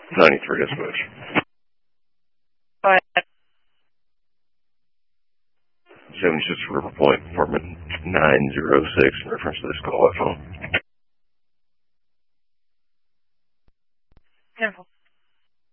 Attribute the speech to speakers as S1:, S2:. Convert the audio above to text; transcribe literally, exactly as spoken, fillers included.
S1: ninety-three dispatch.
S2: Go ahead.
S1: seventy-six River Point, apartment nine oh six, in reference to this call by phone.